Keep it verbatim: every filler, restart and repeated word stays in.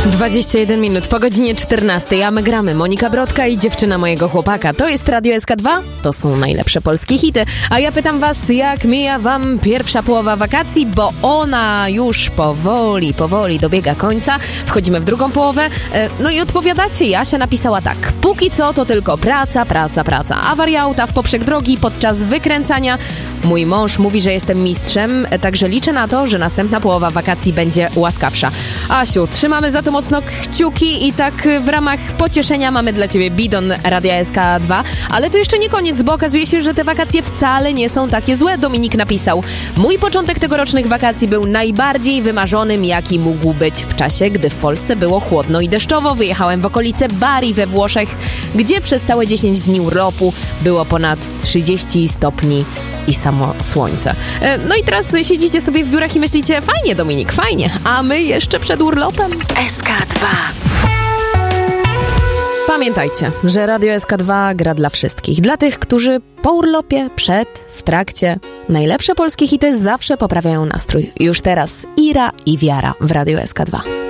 dwadzieścia jeden minut po godzinie czternastej, a my gramy. Monika Brodka i dziewczyna mojego chłopaka. To jest Radio S K dwa, to są najlepsze polskie hity. A ja pytam was, jak mija wam pierwsza połowa wakacji, bo ona już powoli, powoli dobiega końca. Wchodzimy w drugą połowę. No i odpowiadacie, Jasia napisała tak. Póki co to tylko praca, praca, praca. Awaria auta w poprzek drogi podczas wykręcania. Mój mąż mówi, że jestem mistrzem, także liczę na to, że następna połowa wakacji będzie łaskawsza. Asiu, trzymamy za to mocno kciuki i tak w ramach pocieszenia mamy dla ciebie bidon Radia S K dwa, ale to jeszcze nie koniec, bo okazuje się, że te wakacje wcale nie są takie złe. Dominik napisał: mój początek tegorocznych wakacji był najbardziej wymarzonym, jaki mógł być w czasie, gdy w Polsce było chłodno i deszczowo. Wyjechałem w okolice Bari we Włoszech, gdzie przez całe dziesięć dni urlopu było ponad trzydzieści stopni i samo słońce. No i teraz siedzicie sobie w biurach i myślicie, fajnie Dominik, fajnie, a my jeszcze przed urlopem. S K dwa. Pamiętajcie, że Radio S K dwa gra dla wszystkich. Dla tych, którzy po urlopie, przed, w trakcie. Najlepsze polskie hity zawsze poprawiają nastrój. Już teraz Ira i Wiara w Radio S K dwa.